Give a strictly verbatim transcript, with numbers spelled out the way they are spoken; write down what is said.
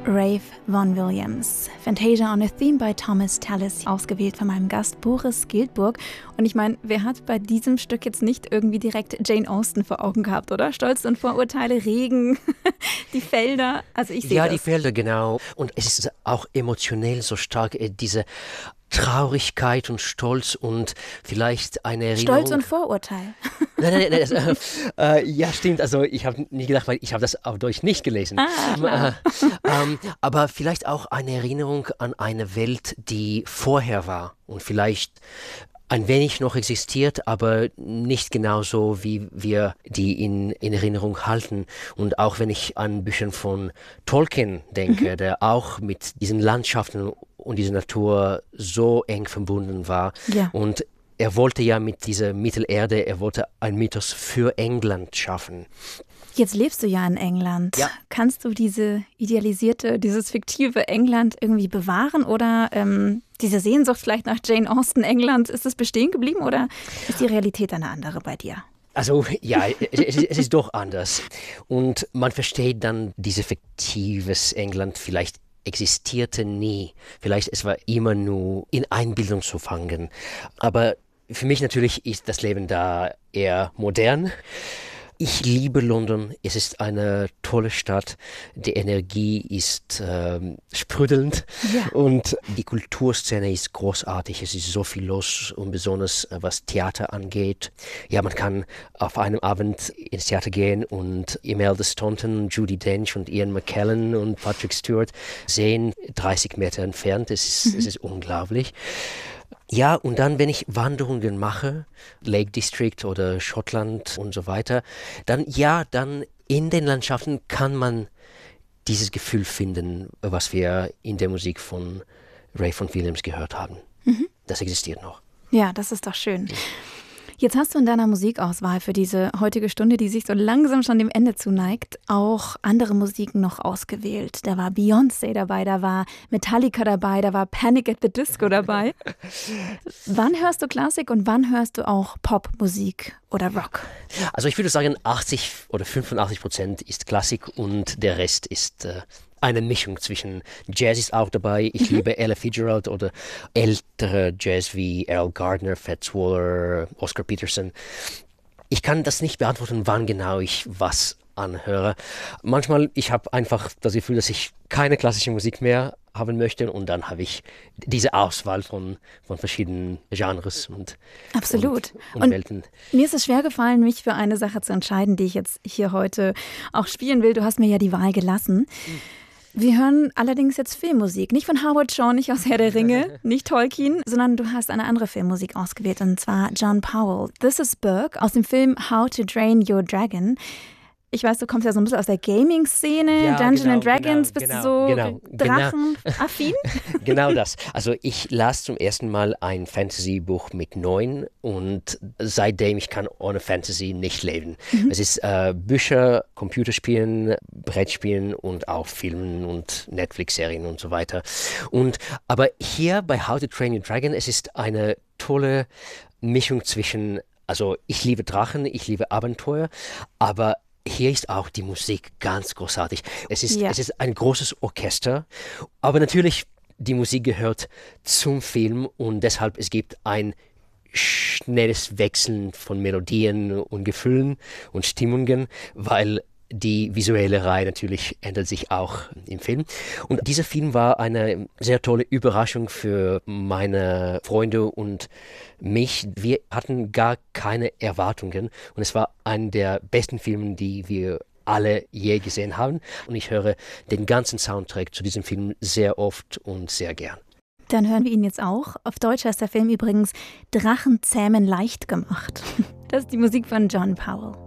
Ralph Vaughan Williams. Fantasia on a Theme by Thomas Tallis, ausgewählt von meinem Gast Boris Giltburg. Und ich meine, wer hat bei diesem Stück jetzt nicht irgendwie direkt Jane Austen vor Augen gehabt, oder? Stolz und Vorurteile, Regen, die Felder, also ich sehe Ja, das. die Felder, genau. Und es ist auch emotionell so stark, äh, diese Traurigkeit und Stolz und vielleicht eine Erinnerung. Stolz und Vorurteil. Nein, nein, nein, das, äh, äh, ja, stimmt. Also ich habe nie gedacht, weil ich habe das auf Deutsch nicht gelesen. Ah, äh, ähm, aber vielleicht auch eine Erinnerung an eine Welt, die vorher war und vielleicht ein wenig noch existiert, aber nicht genauso, wie wir die in, in Erinnerung halten. Und auch wenn ich an Bücher von Tolkien denke, mhm. der auch mit diesen Landschaften und dieser Natur so eng verbunden war. Ja. Und er wollte ja mit dieser Mittelerde, er wollte einen Mythos für England schaffen. Jetzt lebst du ja in England. Ja. Kannst du diese idealisierte, dieses fiktive England irgendwie bewahren oder ähm, diese Sehnsucht vielleicht nach Jane Austen England, ist das bestehen geblieben oder ist die Realität eine andere bei dir? Also ja, es, es ist doch anders. Und man versteht dann dieses fiktives England vielleicht existierte nie. Vielleicht es war immer nur in Einbildung zu fangen. Aber für mich natürlich ist das Leben da eher modern. Ich liebe London. Es ist eine tolle Stadt. Die Energie ist ähm, sprudelnd Ja. und die Kulturszene ist großartig. Es ist so viel los und besonders was Theater angeht. Ja, man kann auf einem Abend ins Theater gehen und Imelda Staunton, Judi Dench und Ian McKellen und Patrick Stewart sehen, dreißig Meter entfernt. Es ist, mhm. es ist unglaublich. Ja, und dann, wenn ich Wanderungen mache, Lake District oder Schottland und so weiter, dann ja, dann in den Landschaften kann man dieses Gefühl finden, was wir in der Musik von Ralph Vaughan Williams gehört haben. Mhm. Das existiert noch. Ja, das ist doch schön. Jetzt hast du in deiner Musikauswahl für diese heutige Stunde, die sich so langsam schon dem Ende zuneigt, auch andere Musiken noch ausgewählt. Da war Beyoncé dabei, da war Metallica dabei, da war Panic at the Disco dabei. Wann hörst du Klassik und wann hörst du auch Popmusik oder Rock? Also ich würde sagen, achtzig oder fünfundachtzig Prozent ist Klassik und der Rest ist äh, eine Mischung zwischen Jazz ist auch dabei. Ich mhm. liebe Ella Fitzgerald oder ältere Jazz wie Earl Gardner, Fats Waller, Oscar Peterson. Ich kann das nicht beantworten, wann genau ich was anhöre. Manchmal, ich habe einfach das Gefühl, dass ich keine klassische Musik mehr haben möchte und dann habe ich diese Auswahl von, von verschiedenen Genres und, Absolut. und, und, und Welten. Mir ist es schwer gefallen, mich für eine Sache zu entscheiden, die ich jetzt hier heute auch spielen will. Du hast mir ja die Wahl gelassen. Mhm. Wir hören allerdings jetzt Filmmusik. Nicht von Howard Shaw, nicht aus Herr der Ringe, nicht Tolkien, sondern du hast eine andere Filmmusik ausgewählt, und zwar John Powell. This is Burke aus dem Film How to Train Your Dragon. Ich weiß, du kommst ja so ein bisschen aus der Gaming-Szene, ja, Dungeons genau, and Dragons, genau, bist genau, du so genau, drachenaffin? Genau das. Also ich las zum ersten Mal ein Fantasy-Buch mit neun und seitdem ich kann ohne Fantasy nicht leben. Mhm. Es ist äh, Bücher, Computerspielen, Brettspielen und auch Filmen und Netflix-Serien und so weiter. Und aber hier bei How to Train Your Dragon, es ist eine tolle Mischung zwischen, also ich liebe Drachen, ich liebe Abenteuer, aber hier ist auch die Musik ganz großartig. Es ist, ja. es ist ein großes Orchester, aber natürlich, die Musik gehört zum Film und deshalb es gibt ein schnelles Wechseln von Melodien und Gefühlen und Stimmungen, weil die visuelle Reihe natürlich ändert sich auch im Film. Und dieser Film war eine sehr tolle Überraschung für meine Freunde und mich. Wir hatten gar keine Erwartungen und es war einer der besten Filme, die wir alle je gesehen haben. Und ich höre den ganzen Soundtrack zu diesem Film sehr oft und sehr gern. Dann hören wir ihn jetzt auch. Auf Deutsch heißt der Film übrigens Drachenzähmen leicht gemacht. Das ist die Musik von John Powell.